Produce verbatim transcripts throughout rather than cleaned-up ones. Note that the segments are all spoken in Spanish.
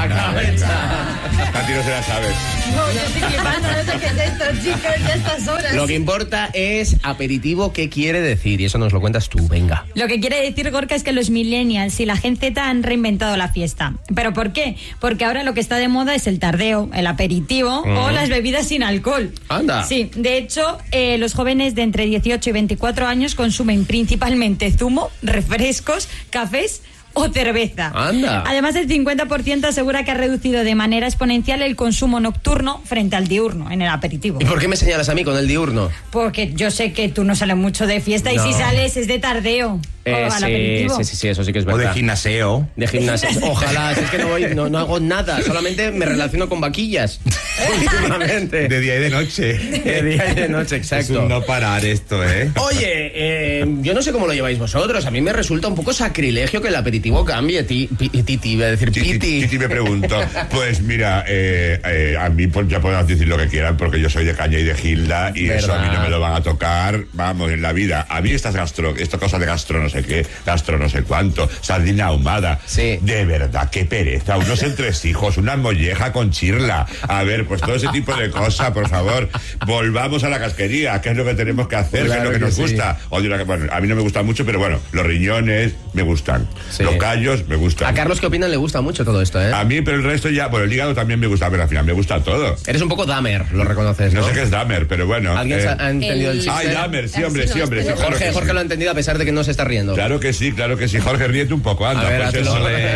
la cabeza. A ti no se la sabes. No, yo estoy flipando, no sé qué es esto, chicos, ya estas horas. Lo que importa es aperitivo, ¿qué quiere decir? Y eso nos lo cuentas tú, venga. Lo que quiere decir, Gorka, es que los millennials y la Gen Z han reinventado la fiesta. ¿Pero por qué? Porque ahora lo que está de moda es el tardeo, el aperitivo uh-huh. o las bebidas sin alcohol. Anda. Sí, de hecho, eh, los jóvenes de entre dieciocho y veinticuatro años consumen principalmente zumo, refrescos, cafés o cerveza. Anda. Además, el cincuenta por ciento asegura que ha reducido de manera exponencial el consumo nocturno frente al diurno en el aperitivo. ¿Y por qué me señalas a mí con el diurno? Porque yo sé que tú no sales mucho de fiesta no. y si sales es de tardeo. Eh, al aperitivo. sí, sí, sí, eso sí que es verdad. O de gimnaseo. De gimnasio. Ojalá, si es que no voy, no, no hago nada, solamente me relaciono con vaquillas. Últimamente. De día y de noche. De día y de noche, exacto. Es un no parar esto, ¿eh? Oye, eh, yo no sé cómo lo lleváis vosotros. A mí me resulta un poco sacrilegio que el aperitivo cambie. Ti, pi, titi, iba a decir piti. Titi me pregunto. Pues mira, eh, eh, a mí pues, ya podemos decir lo que quieran porque yo soy de caña y de Gilda y ¿verdad? Eso a mí no me lo van a tocar, vamos, en la vida. A mí estas gastro, esta cosa de gastro no sé qué, gastro no sé cuánto, sardina ahumada. Sí. De verdad, qué pereza. Unos entresijos, una molleja con chirla. A ver, pues todo ese tipo de cosas, por favor. Volvamos a la casquería, que es lo que tenemos que hacer, claro, que es lo que, que nos sí. gusta. O de una, bueno, a mí no me gusta mucho, pero bueno, los riñones me gustan. Sí. Los callos me gustan. A Carlos, ¿qué opinan? Le gusta mucho todo esto, ¿eh? A mí, pero el resto ya, bueno, el hígado también me gusta, pero al final me gusta todo. Eres un poco Dahmer, lo reconoces, ¿no? No sé qué es Dahmer, pero bueno. ¿Alguien eh, ha entendido el, el chiste? Ay, Dahmer, sí, hombre, sí, hombre. Sí, Jorge, Jorge, Jorge lo ha entendido a pesar de que no se está riendo. Claro que sí, claro que sí. Jorge, ríete un poco, anda. A ver, pues eso. Pues, venga,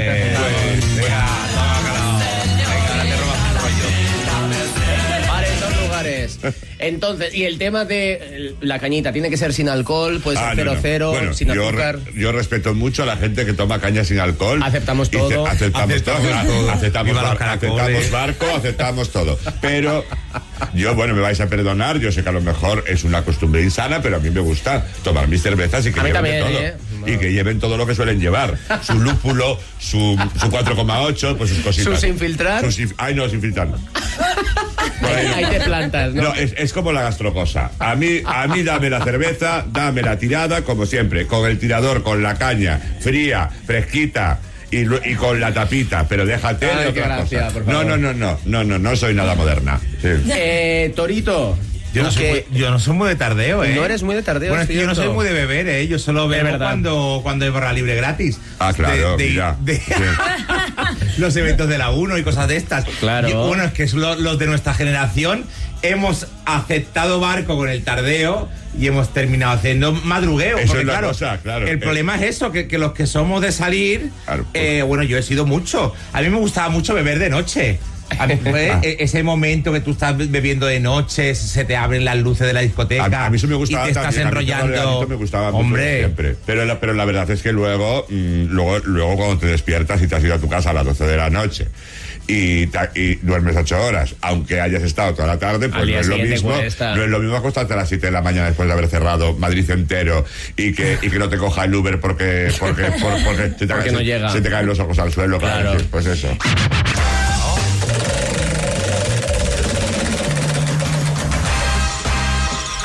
venga, te robas un rollo. Vale, dos lugares. Entonces, y el tema de la cañita, ¿tiene que ser sin alcohol? Pues ah, cero, no, no. cero, bueno, sin yo azúcar. Re, yo respeto mucho a la gente que toma caña sin alcohol. Aceptamos todo. Aceptamos, aceptamos todo. todo. Aceptamos, bar, aceptamos barco, aceptamos todo. Pero yo, bueno, me vais a perdonar. Yo sé que a lo mejor es una costumbre insana, pero a mí me gusta tomar mis cervezas y que a lleven también, todo. ¿eh? Y que lleven todo lo que suelen llevar. Su lúpulo, su, su cuatro coma ocho, pues sus cositas. ¿Sus infiltrar? Sus, ay, no, sin filtrar. Ahí, ahí te plantas, ¿no? No, es, es como la gastrocosa. A mí, a mí dame la cerveza, dame la tirada, como siempre, con el tirador, con la caña, fría, fresquita. Y, y con la tapita, pero déjate Ay, de otra gracia, cosa. Por No, favor. no, no, no, no, no, no soy nada moderna. Sí. Eh, Torito. Yo no, soy muy, yo no soy muy de tardeo, ¿eh? No eres muy de tardeo, Bueno, es que yo no soy muy de beber, ¿eh? Yo solo bebo cuando, cuando hay barra libre gratis. Ah, claro, de, de, mira. De, sí. Los eventos de la UNO y cosas de estas. Claro. Y, bueno, es que es lo, los de nuestra generación hemos aceptado barco con el tardeo y hemos terminado haciendo madrugueo. Eso porque, es la claro, cosa, claro. El eh. problema es eso, que, que los que somos de salir, claro, pues. eh, bueno, yo he sido mucho. A mí me gustaba mucho beber de noche. A mí, pues, ese momento que tú estás bebiendo de noche, se te abren las luces de la discoteca. A, a mí eso me gustaba y te estás también, enrollando. Me gustaba hombre. mucho siempre. Pero la, pero la verdad es que luego, mmm, luego, luego cuando te despiertas y te has ido a tu casa a las doce de la noche y, y duermes ocho horas, aunque hayas estado toda la tarde, pues no es lo mismo. Cuesta. No es lo mismo acostarte a las siete de la mañana después de haber cerrado Madrid entero y que, y que no te coja el Uber porque, porque, por, porque, te, porque te, no llega. se te caen los ojos al suelo. Claro. Claro, pues eso.